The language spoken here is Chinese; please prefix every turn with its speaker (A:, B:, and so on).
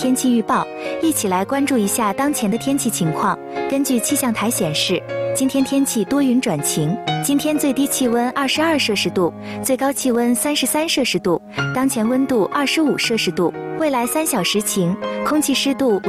A: 天气预报，一起来关注一下当前的天气情况。根据气象台显示，今天天气多云转晴，今天最低气温22摄氏度，最高气温33摄氏度，当前温度25摄氏度。未来3小时晴，空气湿度